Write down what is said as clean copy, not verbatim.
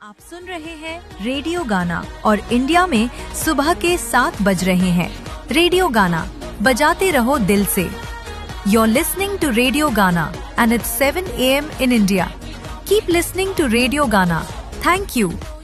आप सुन रहे हैं रेडियो गाना और इंडिया में सुबह के 7 बज रहे हैं। रेडियो गाना बजाते रहो दिल से। You're listening to Radio Gana and it's 7 a.m. in India. Keep listening to Radio Gana. Thank you.